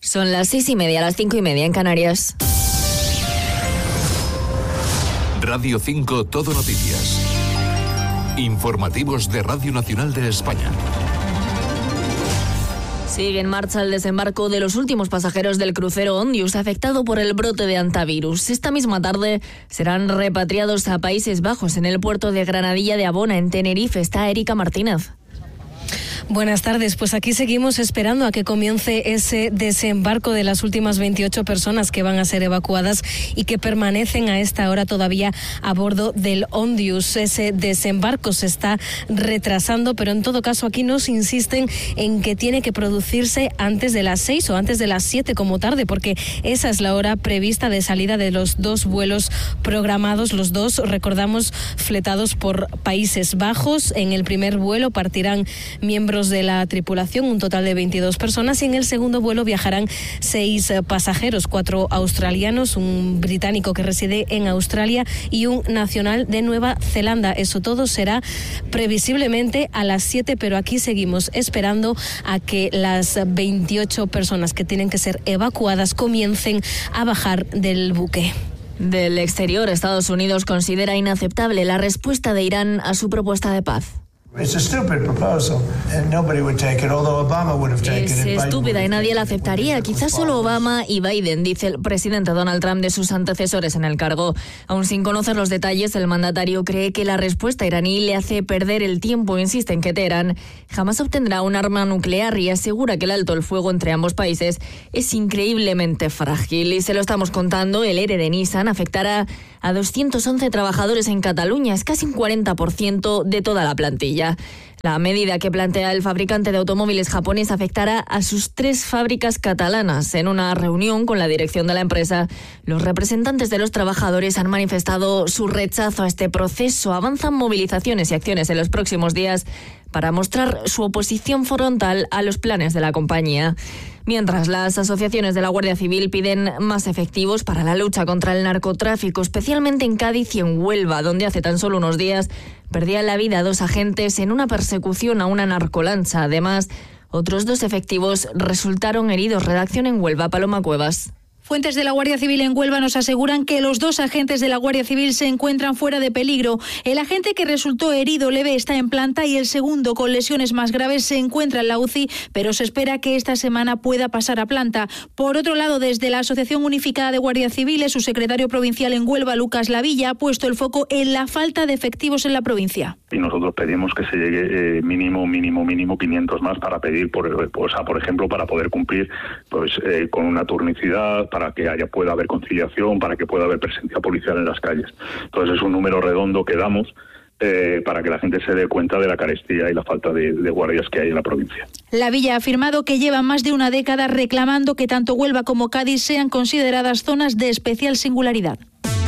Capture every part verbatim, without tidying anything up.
Son las seis y media, las cinco y media en Canarias. Radio cinco Todo Noticias. Informativos de Radio Nacional de España. Sigue en marcha el desembarco de los últimos pasajeros del crucero Ondius afectado por el brote de hantavirus. Esta misma tarde serán repatriados a Países Bajos en el puerto de Granadilla de Abona, en Tenerife. Está Erika Martínez. Buenas tardes, pues aquí seguimos esperando a que comience ese desembarco de las últimas veintiocho personas que van a ser evacuadas y que permanecen a esta hora todavía a bordo del Ondius. Ese desembarco se está retrasando, pero en todo caso aquí nos insisten en que tiene que producirse antes de las seis o antes de las siete como tarde, porque esa es la hora prevista de salida de los dos vuelos programados, los dos, recordamos, fletados por Países Bajos. En el primer vuelo partirán miembros de la tripulación, un total de veintidós personas, y en el segundo vuelo viajarán seis pasajeros, cuatro australianos, un británico que reside en Australia y un nacional de Nueva Zelanda. Eso todo será previsiblemente a las siete, pero aquí seguimos esperando a que las veintiocho personas que tienen que ser evacuadas comiencen a bajar del buque. Del exterior, Estados Unidos considera inaceptable la respuesta de Irán a su propuesta de paz. Es estúpida y nadie la aceptaría. Quizás solo Obama y Biden, dice el presidente Donald Trump de sus antecesores en el cargo. Aún sin conocer los detalles, el mandatario cree que la respuesta iraní le hace perder el tiempo. Insiste en que Teherán jamás obtendrá un arma nuclear y asegura que el alto el fuego entre ambos países es increíblemente frágil. Y se lo estamos contando, el ERE de Nissan afectará a doscientos once trabajadores en Cataluña. Es casi un cuarenta por ciento de toda la plantilla. La medida que plantea el fabricante de automóviles japonés afectará a sus tres fábricas catalanas. En una reunión con la dirección de la empresa, los representantes de los trabajadores han manifestado su rechazo a este proceso. Avanzan movilizaciones y acciones en los próximos días para mostrar su oposición frontal a los planes de la compañía. Mientras, las asociaciones de la Guardia Civil piden más efectivos para la lucha contra el narcotráfico, especialmente en Cádiz y en Huelva, donde hace tan solo unos días perdían la vida dos agentes en una persecución a una narcolancha. Además, otros dos efectivos resultaron heridos. Redacción en Huelva, Paloma Cuevas. Fuentes de la Guardia Civil en Huelva nos aseguran que los dos agentes de la Guardia Civil se encuentran fuera de peligro. El agente que resultó herido leve está en planta y el segundo, con lesiones más graves, se encuentra en la U C I, pero se espera que esta semana pueda pasar a planta. Por otro lado, desde la Asociación Unificada de Guardias Civiles, su secretario provincial en Huelva, Lucas Lavilla, ha puesto el foco en la falta de efectivos en la provincia. Y nosotros pedimos que se llegue eh, mínimo, mínimo, mínimo quinientos más para pedir, por, o sea, por ejemplo, para poder cumplir pues eh, con una turnicidad, para que haya pueda haber conciliación, para que pueda haber presencia policial en las calles. Entonces es un número redondo que damos eh, para que la gente se dé cuenta de la carestía y la falta de, de guardias que hay en la provincia. La Villa ha afirmado que lleva más de una década reclamando que tanto Huelva como Cádiz sean consideradas zonas de especial singularidad.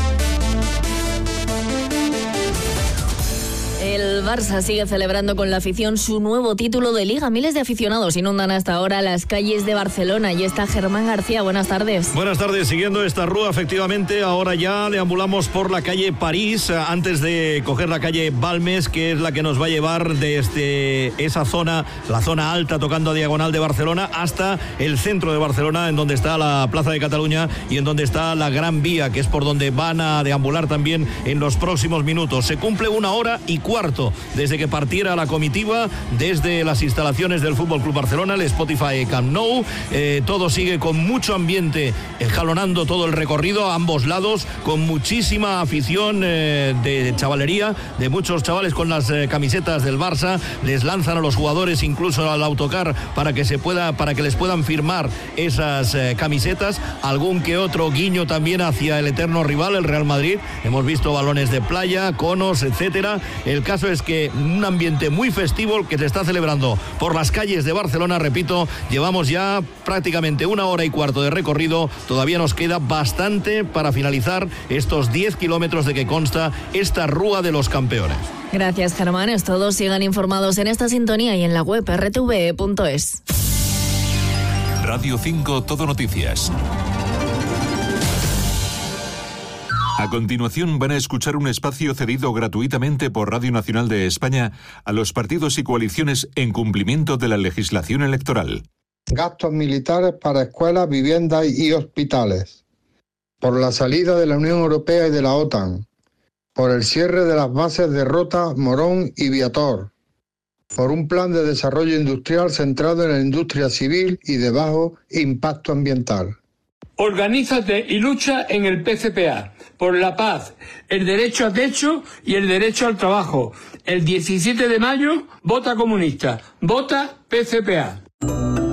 El Barça sigue celebrando con la afición su nuevo título de Liga. Miles de aficionados inundan hasta ahora las calles de Barcelona. Y está Germán García. Buenas tardes. Buenas tardes. Siguiendo esta rúa, efectivamente, ahora ya deambulamos por la calle París, antes de coger la calle Balmes, que es la que nos va a llevar desde esa zona, la zona alta, tocando a diagonal de Barcelona, hasta el centro de Barcelona, en donde está la Plaza de Cataluña y en donde está la Gran Vía, que es por donde van a deambular también en los próximos minutos. Se cumple una hora y cuarto desde que partiera la comitiva desde las instalaciones del Fútbol Club Barcelona, el Spotify Camp Nou. Eh, todo sigue con mucho ambiente, escalonando todo el recorrido a ambos lados, con muchísima afición eh, de chavalería, de muchos chavales con las eh, camisetas del Barça. Les lanzan a los jugadores incluso al autocar para que se pueda, para que les puedan firmar esas eh, camisetas. Algún que otro guiño también hacia el eterno rival, el Real Madrid. Hemos visto balones de playa, conos, etcétera. El caso es que un ambiente muy festivo que se está celebrando por las calles de Barcelona. Repito, llevamos ya prácticamente una hora y cuarto de recorrido. Todavía nos queda bastante para finalizar estos diez kilómetros de que consta esta Rúa de los Campeones. Gracias, Germán. Es todo. Sigan informados en esta sintonía y en la web erre te ve punto es. Radio cinco Todo Noticias. A continuación van a escuchar un espacio cedido gratuitamente por Radio Nacional de España a los partidos y coaliciones en cumplimiento de la legislación electoral. gastos militares para escuelas, viviendas y hospitales, por la salida de la Unión Europea y de la OTAN, por el cierre de las bases de Rota, Morón y Viator, por un plan de desarrollo industrial centrado en la industria civil y de bajo impacto ambiental. Organízate y lucha en el P C P A por la paz, el derecho a techo y el derecho al trabajo. El diecisiete de mayo, vota comunista, vota P C P A.